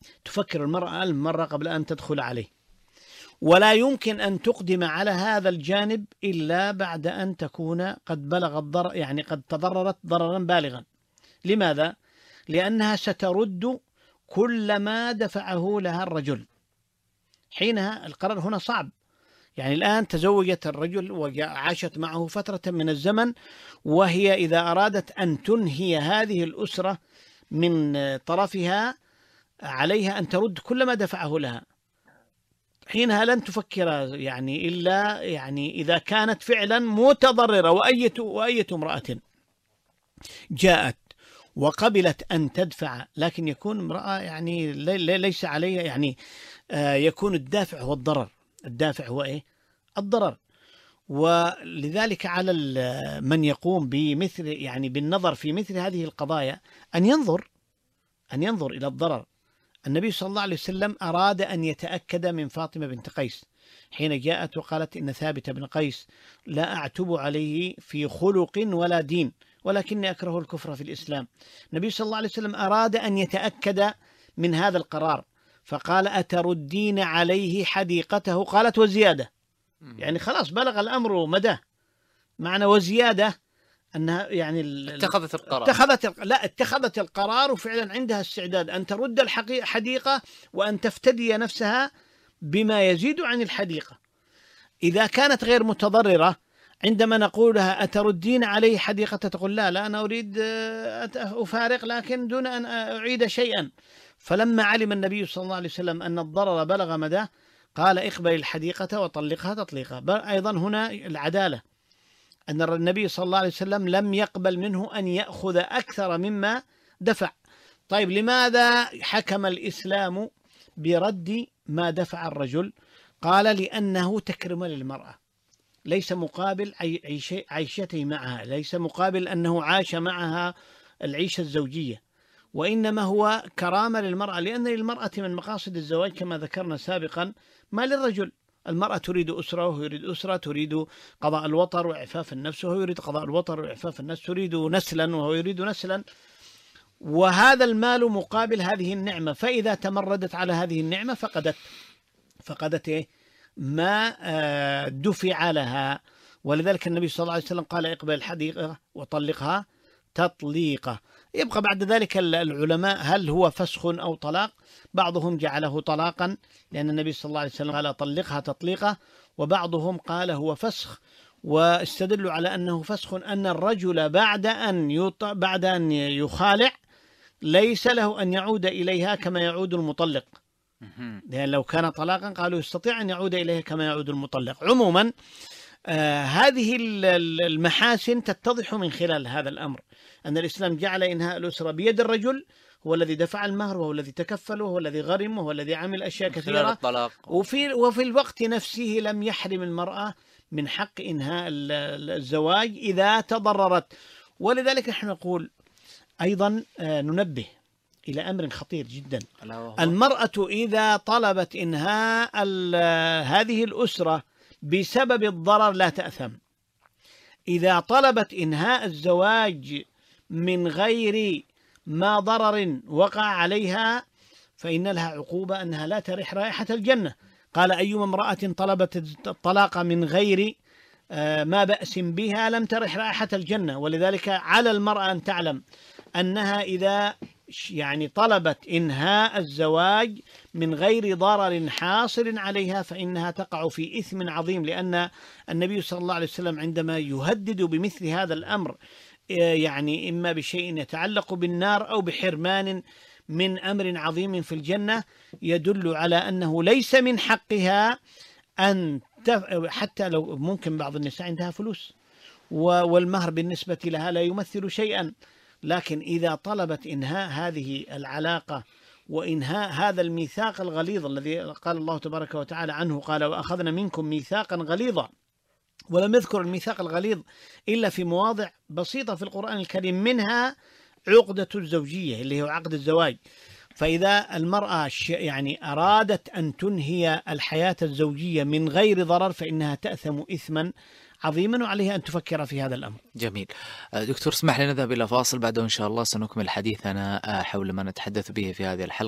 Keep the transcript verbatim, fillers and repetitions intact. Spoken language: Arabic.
تفكر المرأة ألف مرة قبل أن تدخل عليه، ولا يمكن أن تقدم على هذا الجانب إلا بعد أن تكون قد بلغ الضرر، يعني قد تضررت ضررا بالغا. لماذا؟ لأنها سترد كل ما دفعه لها الرجل. حينها القرار هنا صعب. يعني الآن تزوجت الرجل وعاشت معه فترة من الزمن، وهي إذا أرادت أن تنهي هذه الأسرة من طرفها عليها أن ترد كل ما دفعه لها. حينها لن تفكر يعني إلا يعني إذا كانت فعلا متضررة. وأية وأية امرأة جاءت وقبلت أن تدفع، لكن يكون امرأة يعني ليس عليها، يعني يكون الدافع هو الضرر، الدافع هو إيه؟ الضرر. ولذلك على من يقوم بمثل يعني بالنظر في مثل هذه القضايا أن ينظر أن ينظر إلى الضرر. النبي صلى الله عليه وسلم أراد أن يتأكد من فاطمة بنت قيس حين جاءت وقالت إن ثابت بن قيس لا أعتب عليه في خلق ولا دين، ولكني أكره الكفر في الإسلام. النبي صلى الله عليه وسلم أراد أن يتأكد من هذا القرار، فقال أتردين عليه حديقته؟ قالت وزيادة. يعني خلاص بلغ الأمر مدى معنى وزيادة، أنها يعني اتخذت القرار اتخذت لا اتخذت القرار وفعلا عندها استعداد أن ترد الحديقة وأن تفتدي نفسها بما يزيد عن الحديقة. إذا كانت غير متضررة عندما نقول لها أتردين عليه حديقة تقول لا لا أنا أريد أفارق لكن دون أن أعيد شيئا. فلما علم النبي صلى الله عليه وسلم أن الضرر بلغ مدى قال اقبل الحديقة وطلقها تطليقا. أيضا هنا العدالة، أن النبي صلى الله عليه وسلم لم يقبل منه أن يأخذ أكثر مما دفع. طيب لماذا حكم الإسلام برد ما دفع الرجل؟ قال لأنه تكرم للمرأة، ليس مقابل عيشته معها، ليس مقابل أنه عاش معها العيشة الزوجية، وإنما هو كرامة للمرأة، لأن للمرأة من مقاصد الزواج كما ذكرنا سابقا ما للرجل. المرأة تريد أسرة وهو يريد أسرة، تريد قضاء الوطر وإعفاف النفس وهو يريد قضاء الوطر وإعفاف النفس، تريد نسلا وهو يريد نسلا، وهذا المال مقابل هذه النعمة. فإذا تمردت على هذه النعمة فقدت فقدت إيه؟ ما دفع لها. ولذلك النبي صلى الله عليه وسلم قال اقبل الحديقة وطلقها تطليقة. يبقى بعد ذلك العلماء هل هو فسخ أو طلاق؟ بعضهم جعله طلاقا لأن النبي صلى الله عليه وسلم قال طلقها تطليقة، وبعضهم قال هو فسخ، واستدلوا على أنه فسخ أن الرجل بعد أن يط... بعد أن يخالع ليس له أن يعود إليها كما يعود المطلق، لأن لو كان طلاقا قالوا يستطيع أن يعود إليها كما يعود المطلق. عموما آه هذه المحاسن تتضح من خلال هذا الأمر، أن الإسلام جعل إنهاء الأسرة بيد الرجل، هو الذي دفع المهر وهو الذي تكفل وهو الذي غرم وهو الذي عمل أشياء كثيرة، وفي, وفي الوقت نفسه لم يحرم المرأة من حق إنهاء الزواج إذا تضررت. ولذلك نحن نقول أيضا آه ننبه إلى أمر خطير جدا. المرأة إذا طلبت إنهاء هذه الأسرة بسبب الضرر لا تأثم. إذا طلبت إنهاء الزواج من غير ما ضرر وقع عليها فإن لها عقوبة أنها لا ترح رائحة الجنة. قال أيما امرأة طلبت الطلاق من غير ما بأس بها لم ترح رائحة الجنة. ولذلك على المرأة أن تعلم أنها إذا يعني طلبت إنهاء الزواج من غير ضرر حاصل عليها فإنها تقع في إثم عظيم، لأن النبي صلى الله عليه وسلم عندما يهدد بمثل هذا الأمر يعني إما بشيء يتعلق بالنار أو بحرمان من أمر عظيم في الجنة، يدل على أنه ليس من حقها أن تف... حتى لو ممكن بعض النساء عندها فلوس والمهر بالنسبة لها لا يمثل شيئا، لكن إذا طلبت إنهاء هذه العلاقة وإنهاء هذا الميثاق الغليظ الذي قال الله تبارك وتعالى عنه، قال وأخذنا منكم ميثاقا غليظا، ولم يذكر الميثاق الغليظ إلا في مواضع بسيطة في القرآن الكريم، منها عقدة الزوجية اللي هو عقد الزواج. فإذا المرأة يعني أرادت أن تنهي الحياة الزوجية من غير ضرر فإنها تأثم إثما عظيما، وعليها أن تفكر في هذا الأمر. جميل. دكتور اسمح لنا نذهب إلى فاصل، بعده إن شاء الله سنكمل حديثنا حول ما نتحدث به في هذه الحلقة.